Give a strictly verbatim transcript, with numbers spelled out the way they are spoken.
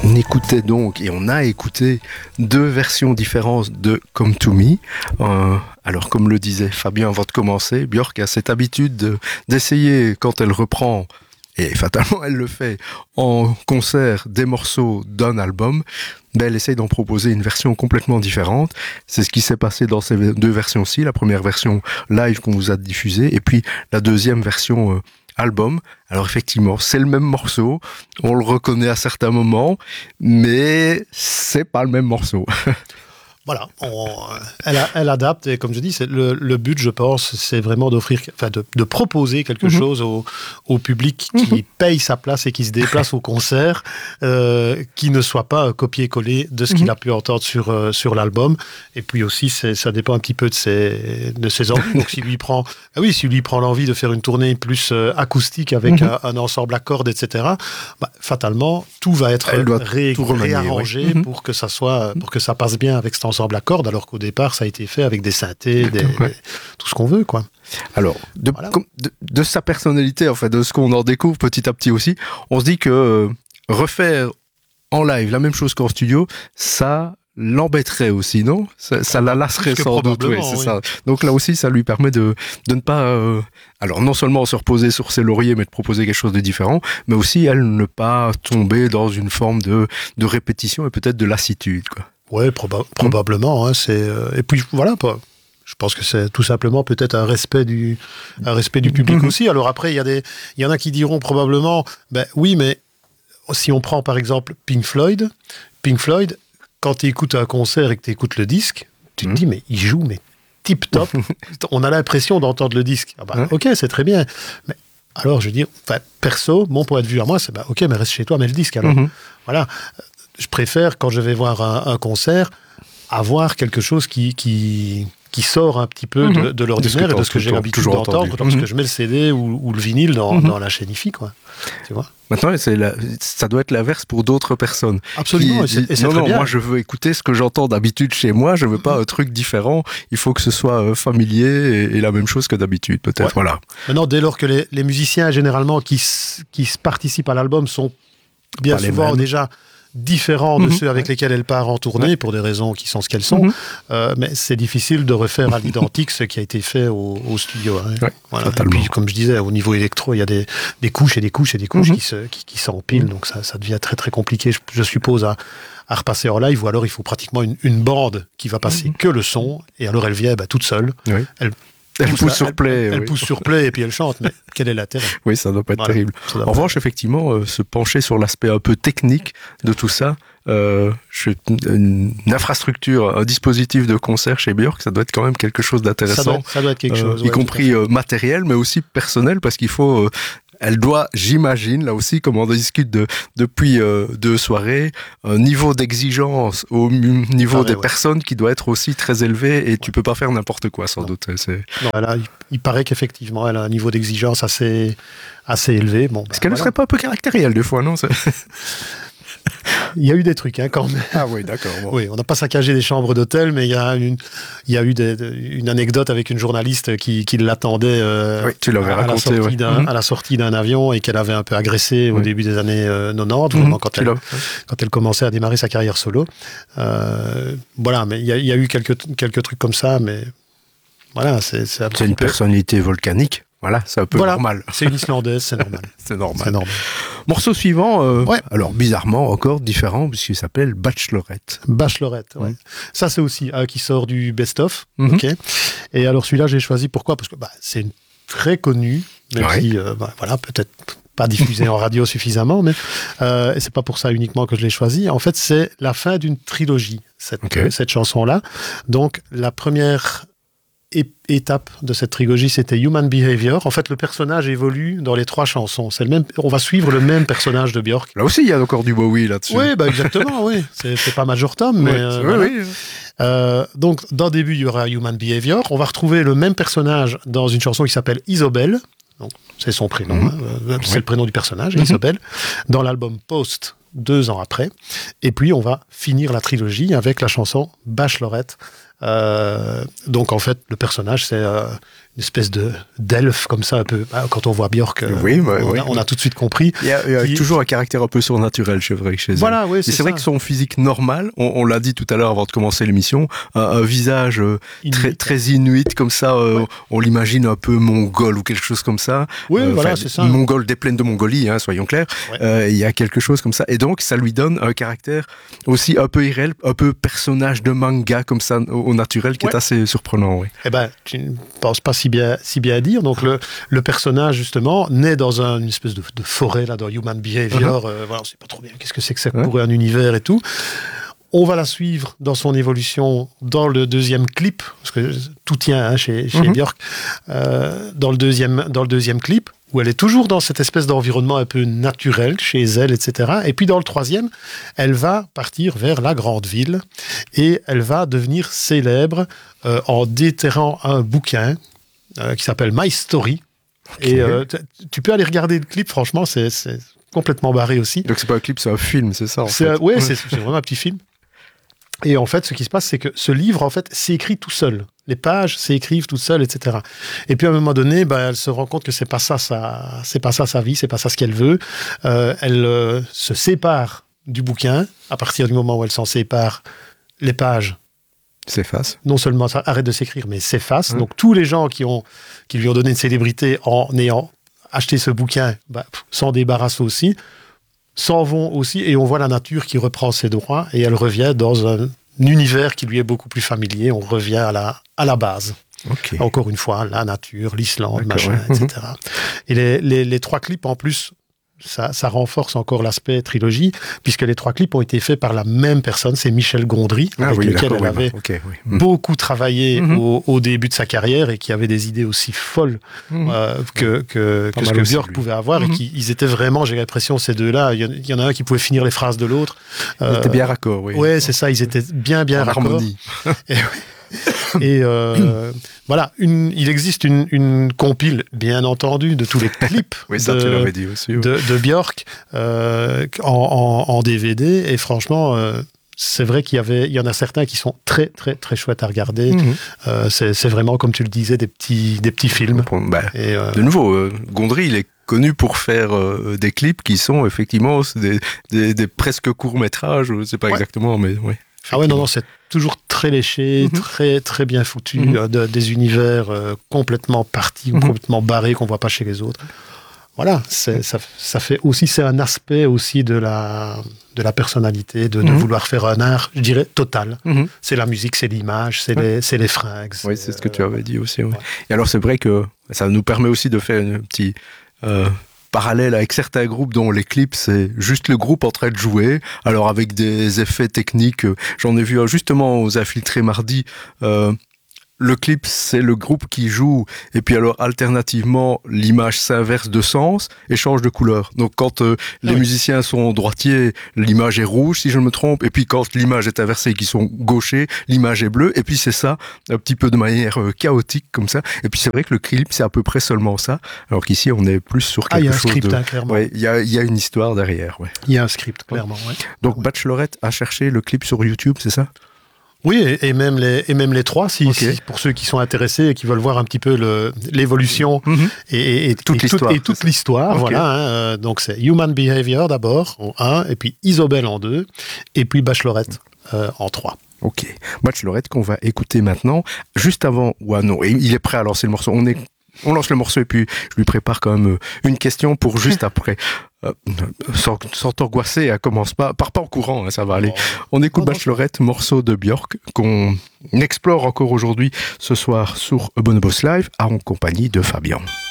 On écoutait donc, et on a écouté deux versions différentes de Come to Me. Euh, alors, comme le disait Fabien avant de commencer, Björk a cette habitude de, d'essayer, quand elle reprend, et fatalement elle le fait, en concert des morceaux d'un album, ben elle essaye d'en proposer une version complètement différente. C'est ce qui s'est passé dans ces deux versions-ci. La première version live qu'on vous a diffusée, et puis la deuxième version euh, album. Alors effectivement, c'est le même morceau, on le reconnaît à certains moments, mais c'est pas le même morceau. Voilà, on, elle, a, elle adapte et comme je dis, c'est le, le but, je pense, c'est vraiment d'offrir, enfin de, de proposer quelque mm-hmm. chose au, au public qui mm-hmm. paye sa place et qui se déplace au concert, euh, qui ne soit pas copié-collé de ce mm-hmm. qu'il a pu entendre sur, euh, sur l'album. Et puis aussi, c'est, ça dépend un petit peu de ses, de ses envies. Donc s'il lui prend, ah oui, s'il lui prend l'envie de faire une tournée plus euh, acoustique avec mm-hmm. un, un ensemble à cordes, et cetera, bah, fatalement, tout va être ré, tout remanier, réarrangé oui. mm-hmm. pour que ça soit, pour que ça passe bien avec cet ensemble à cordes, alors qu'au départ, ça a été fait avec des synthés, des, ouais. des, tout ce qu'on veut, quoi. Alors, de, voilà. de, de sa personnalité, en fait, de ce qu'on en découvre petit à petit aussi, on se dit que euh, refaire en live la même chose qu'en studio, ça l'embêterait aussi, non ? Ça, ça la lasserait sans doute, ouais, c'est oui. ça. Donc là aussi, ça lui permet de, de ne pas... Euh, alors, non seulement se reposer sur ses lauriers, mais de proposer quelque chose de différent, mais aussi, elle, ne pas tomber dans une forme de, de répétition et peut-être de lassitude, quoi. Oui, proba- probablement. Hein, c'est, euh, et puis, voilà, pas... Je pense que c'est tout simplement peut-être un respect du, un respect du public mmh. aussi. Alors après, il y a des, il y en a qui diront probablement, ben oui, mais si on prend par exemple Pink Floyd, Pink Floyd, quand tu écoutes un concert et que tu écoutes le disque, tu te mmh. dis, mais il joue, mais tip-top. On a l'impression d'entendre le disque. Ah ben, ok, c'est très bien. Mais alors, je veux dire, enfin, perso, mon point de vue à moi, c'est, ben, ok, mais reste chez toi, mets le disque alors. Mmh. Voilà. Je préfère, quand je vais voir un, un concert, avoir quelque chose qui, qui, qui sort un petit peu mmh. de, de l'ordinaire de et de ce que j'ai l'habitude d'entendre lorsque mmh. je mets le C D ou, ou le vinyle dans, mmh. dans la chaîne hi-fi, quoi. Tu vois ? Maintenant, c'est la, ça doit être l'inverse pour d'autres personnes. Absolument, qui, et c'est, et c'est non, très non, bien. moi je veux écouter ce que j'entends d'habitude chez moi, je veux pas mmh. un truc différent, il faut que ce soit euh, familier et, et la même chose que d'habitude, peut-être, ouais. voilà. Maintenant, dès lors que les, les musiciens, généralement, qui, qui participent à l'album sont bien pas souvent déjà différents de mmh. ceux avec lesquels elle part en tournée, ouais. pour des raisons qui sont ce qu'elles sont, mmh. euh, mais c'est difficile de refaire à l'identique ce qui a été fait au, au studio. Hein. Ouais, voilà. Et puis, comme je disais, au niveau électro, il y a des, des couches et des couches et des couches mmh. qui, se, qui, qui s'empilent, mmh. donc ça, ça devient très très compliqué, je, je suppose, à, à repasser en live, ou alors il faut pratiquement une, une bande qui va passer mmh. que le son, et alors elle vient bah, toute seule, oui. elle Elle pousse, pousse sur play. Elle, elle oui. pousse sur play et puis elle chante. Mais quel est l'intérêt ? Oui, ça doit pas être voilà, terrible. En revanche, effectivement, euh, se pencher sur l'aspect un peu technique de tout ça, euh, je, une, une infrastructure, un dispositif de concert chez Björk, ça doit être quand même quelque chose d'intéressant. Ça doit, ça doit être quelque chose. Euh, ouais, y compris euh, matériel, mais aussi personnel, parce qu'il faut... Euh, Elle doit, j'imagine, là aussi, comme on discute de, depuis euh, deux soirées, un niveau d'exigence au niveau paraît, des ouais. personnes qui doit être aussi très élevé et ouais. tu peux pas faire n'importe quoi, sans non. doute. C'est... Non, elle a, il paraît qu'effectivement, elle a un niveau d'exigence assez, assez élevé. Bon, Est-ce ben, qu'elle ne voilà. serait pas un peu caractérielle, des fois, non ? Il y a eu des trucs, hein, quand même. Ah oui, d'accord. Bon. Oui, on n'a pas saccagé des chambres d'hôtel, mais il y a, une, il y a eu des, une anecdote avec une journaliste qui, qui l'attendait euh, oui, tu l'avais à, raconté, la sortie ouais. d'un, mm-hmm. à la sortie d'un avion et qu'elle avait un peu agressé au oui. début des années euh, quatre-vingt-dix, vraiment, mm-hmm. quand, elle, quand elle commençait à démarrer sa carrière solo. Euh, voilà, mais il y, a, il y a eu quelques, quelques trucs comme ça, mais voilà, c'est... C'est, un c'est une peu... personnalité volcanique. Voilà, c'est un peu voilà, normal. C'est une Islandaise, c'est normal. c'est normal. C'est normal. Morceau suivant, euh, ouais. alors bizarrement encore différent, puisqu'il s'appelle Bachelorette. Bachelorette, ouais. Mmh. Ça, c'est aussi un qui sort du best-of. Mmh. Okay. Et alors, celui-là, j'ai choisi pourquoi ? Parce que bah, c'est une très connue, même ouais. si, euh, bah, voilà, peut-être pas diffusée en radio suffisamment, mais euh, et c'est pas pour ça uniquement que je l'ai choisi. En fait, c'est la fin d'une trilogie, cette, okay. euh, cette chanson-là. Donc, la première étape de cette trilogie, c'était Human Behavior. En fait, le personnage évolue dans les trois chansons. C'est le même, on va suivre le même personnage de Björk. Là aussi, il y a encore du Bowie là-dessus. Oui, bah exactement, oui. C'est, c'est pas Major Tom, mais... Ouais, euh, oui, voilà. oui. Euh, donc, dans le début, il y aura Human Behavior. On va retrouver le même personnage dans une chanson qui s'appelle Isobel. Donc, c'est son prénom. Mm-hmm. Hein. C'est ouais. le prénom du personnage, mm-hmm. Isobel. Dans l'album Post, deux ans après. Et puis, on va finir la trilogie avec la chanson Bachelorette, Euh, donc en fait, le personnage, c'est euh, une espèce de d'elfe comme ça, un peu. Quand on voit Björk, euh, oui, bah, on, oui. A, on a tout de suite compris. Il y a, il y a qui... toujours un caractère un peu surnaturel, c'est vrai, chez elle. Voilà, oui, c'est, c'est vrai que son physique normal, on, on l'a dit tout à l'heure avant de commencer l'émission, un, un visage euh, très, très inuit, comme ça, euh, ouais. on l'imagine un peu mongol ou quelque chose comme ça. Oui, euh, voilà, c'est ça. Mongol des plaines de Mongolie, hein, soyons clairs. Ouais. Euh, il y a quelque chose comme ça. Et donc, ça lui donne un caractère aussi un peu irréel, un peu personnage de manga, comme ça, au, au naturel, qui ouais. est assez surprenant. Oui. Eh ben, tu ne penses pas si bien, si bien à dire. Donc, le, le personnage, justement, naît dans un, une espèce de, de forêt, là, dans Human Behavior. Uh-huh. Euh, voilà, on ne sait pas trop bien qu'est-ce que c'est que ça pourrait un univers et tout. On va la suivre dans son évolution dans le deuxième clip, parce que tout tient hein, chez, chez mm-hmm. Björk, euh, dans, le deuxième, dans le deuxième clip, où elle est toujours dans cette espèce d'environnement un peu naturel chez elle, et cetera. Et puis dans le troisième, elle va partir vers la grande ville et elle va devenir célèbre euh, en déterrant un bouquin euh, qui s'appelle My Story. Okay. Et euh, tu peux aller regarder le clip, franchement, c'est, c'est complètement barré aussi. Donc c'est pas un clip, c'est un film, c'est ça en c'est, fait. Ouais, c'est, c'est vraiment un petit film. Et en fait, ce qui se passe, c'est que ce livre, en fait, s'écrit tout seul. Les pages s'écrivent toutes seules, et cetera. Et puis à un moment donné, bah, elle se rend compte que c'est pas ça, ça, c'est pas ça sa vie, c'est pas ça ce qu'elle veut. Euh, elle euh, se sépare du bouquin. À partir du moment où elle s'en sépare, les pages s'effacent. Non seulement ça arrête de s'écrire, mais s'effacent. Mmh. Donc tous les gens qui ont qui lui ont donné une célébrité en ayant acheté ce bouquin, bah, s'en débarrassent aussi. S'en vont aussi, et on voit la nature qui reprend ses droits, et elle revient dans un univers qui lui est beaucoup plus familier. On revient à la, à la base. Okay. Encore une fois, la nature, l'Islande, D'accord, machin, ouais. et cetera. Et les, les, les trois clips, en plus, ça, ça renforce encore l'aspect trilogie, puisque les trois clips ont été faits par la même personne, c'est Michel Gondry, ah, avec oui, lequel elle avait oui, okay, oui. mm. beaucoup travaillé mm-hmm. au, au début de sa carrière, et qui avait des idées aussi folles mm-hmm. euh, que, que, que ce que Björk pouvait avoir, mm-hmm. et qui, ils étaient vraiment, j'ai l'impression, ces deux-là, il y, y en a un qui pouvait finir les phrases de l'autre. Ils euh, étaient bien raccord, oui. Ouais, c'est ça, ils étaient bien, bien en raccord. Harmonie. Et, et euh, voilà, une, il existe une, une compile, bien entendu, de tous les clips oui, ça, de, tu l'avais dit aussi, oui. de, de Björk euh, en, en, en D V D. Et franchement, euh, c'est vrai qu'il y avait, il y en a certains qui sont très, très, très chouettes à regarder. Mm-hmm. Euh, c'est, c'est vraiment, comme tu le disais, des petits, des petits films. Bah, et, euh, de nouveau, euh, Gondry, il est connu pour faire euh, des clips qui sont effectivement des, des, des presque courts-métrages, je ne sais pas ouais. exactement, mais oui. Ah ouais, non, non, c'est toujours très léché, mm-hmm. très, très bien foutu, mm-hmm. euh, de, des univers euh, complètement partis ou mm-hmm. complètement barrés qu'on ne voit pas chez les autres. Voilà, c'est, ça, ça fait aussi, c'est un aspect aussi de la, de la personnalité, de, mm-hmm. de vouloir faire un art, je dirais, total. Mm-hmm. C'est la musique, c'est l'image, c'est, ouais. les, c'est les fringues. C'est, oui, c'est ce que euh, tu avais dit aussi. Oui. Ouais. Et alors, c'est vrai que ça nous permet aussi de faire un petit... Euh, parallèle avec certains groupes dont les clips, c'est juste le groupe en train de jouer, alors avec des effets techniques. J'en ai vu un justement aux Infiltrés mardi. Euh, le clip, c'est le groupe qui joue, et puis alors alternativement, l'image s'inverse de sens et change de couleur. Donc quand euh, les oui. musiciens sont droitiers, l'image est rouge, si je ne me trompe, et puis quand l'image est inversée et qu'ils sont gauchers, l'image est bleue, et puis c'est ça, un petit peu de manière euh, chaotique comme ça. Et puis c'est vrai que le clip, c'est à peu près seulement ça, alors qu'ici, on est plus sur quelque chose de... Ah, il y a un script, hein, clairement. Ouais, il y a, il y a une histoire derrière. Ouais. Il y a un script, clairement, ouais. Donc ah, Bachelorette a cherché le clip sur YouTube, c'est ça ? Oui, et, et, même les, et même les trois, si, okay. si, pour ceux qui sont intéressés et qui veulent voir un petit peu le, l'évolution mm-hmm. et, et, toute et, l'histoire. Tout, et toute l'histoire. Okay. Voilà, hein, donc c'est Human Behavior d'abord, en un, et puis Isobel en deux, et puis Bachelorette euh, en trois. Ok, Bachelorette qu'on va écouter maintenant, juste avant, ou ah non, il est prêt à lancer le morceau, on est... On lance le morceau et puis je lui prépare quand même une question pour juste après. Euh, sans, sans t'angoisser, elle commence pas, part pas en courant, hein, ça va aller. On écoute oh, Bachelorette, morceau de Björk, qu'on explore encore aujourd'hui ce soir sur Bonobos Live, en compagnie de Fabien.